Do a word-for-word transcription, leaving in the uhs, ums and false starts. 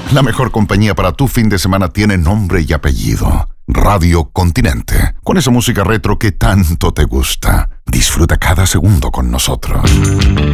La mejor compañía para tu fin de semana tiene nombre y apellido. Radio Continente. Con esa música retro que tanto te gusta. Disfruta cada segundo con nosotros.